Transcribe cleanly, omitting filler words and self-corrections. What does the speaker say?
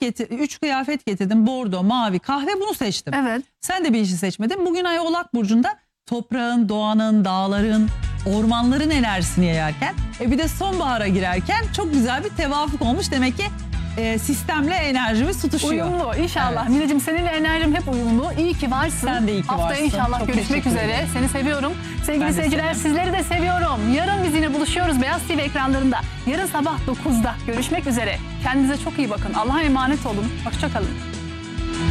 üç kıyafet getirdim. Bordo, mavi, kahve, bunu seçtim. Evet. Sen de bir işi seçmedin. Bugün ay Oğlak Burcu'nda toprağın, doğanın, dağların, ormanların enerjisini yayarken bir de sonbahara girerken çok güzel bir tevafuk olmuş. Demek ki sistemle enerjimiz tutuşuyor. Uyumlu inşallah. Evet. Mineciğim, seninle enerjim hep uyumlu. İyi ki varsın. Sen de iyi ki Haftaya varsın. inşallah Çok görüşmek teşekkür üzere. ederim. Seni seviyorum. Sevgili Ben de seyirciler, seni. sizleri de seviyorum. Yarın biz yine buluşuyoruz Beyaz TV ekranlarında. Yarın sabah 9'da görüşmek üzere. Kendinize çok iyi bakın. Allah'a emanet olun. Hoşça kalın.